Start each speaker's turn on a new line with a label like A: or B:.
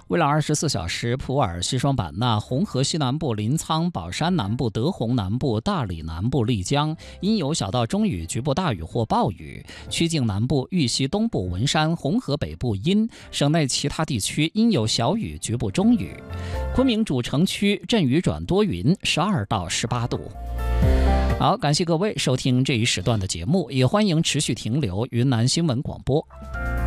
A: 未来24小时，普洱、西双版纳、红河西南部、临沧、宝山南部、德宏南部、大理南部、丽江阴有小到中雨，局部大雨或暴雨；曲靖南部、玉溪东部、文山、红河北部阴，省内其他地区阴有小雨，局部中雨。昆明主城区阵雨转多云，12到18度。好，感谢各位收听这一时段的节目，也欢迎持续停留云南新闻广播。